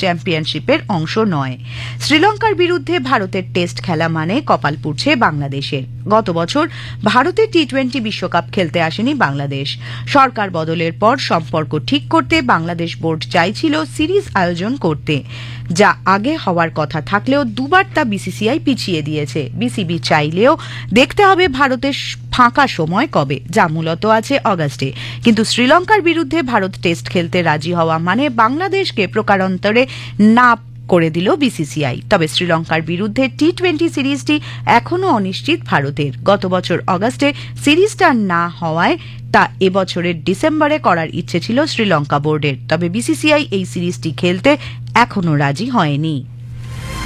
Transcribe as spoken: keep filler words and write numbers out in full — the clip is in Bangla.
চ্যাম্পিয়নশিপের অংশ নয়। শ্রীলঙ্কার বিরুদ্ধে ভারতের টেস্ট খেলা মানে কপাল পুড়ছে বাংলাদেশের। গত বছর ভারতে টি টোয়েন্টি বিশ্বকাপ খেলতে আসেনি বাংলাদেশ। সরকার বদলের পর সম্পর্ক ঠিক করতে বাংলাদেশ বোর্ড চাইছিল সিরিজ আয়োজন করতে, যা আগে হওয়ার কথা থাকলেও দুবার তা বিসিসিআই পিছিয়ে দিয়েছে। বিসিবি চাইলেও দেখতে হবে ভারতের ফাঁকা সময় কবে, যা মূলত আছে অগাস্টে। কিন্তু শ্রীলঙ্কার বিরুদ্ধে ভারত টেস্ট খেলতে রাজি হওয়া মানে বাংলাদেশকে প্রকারান্তরে না করে দিল বিসিসিআই। তবে শ্রীলঙ্কার বিরুদ্ধে টি টোয়েন্টি সিরিজটি এখনও অনিশ্চিত ভারতের। গত বছর অগাস্টে সিরিজটা না হওয়ায় তা এবছরের ডিসেম্বরে করার ইচ্ছে ছিল শ্রীলঙ্কা বোর্ডের। তবে বিসিসিআই এই সিরিজটি খেলতে এখনও রাজি হয়নি।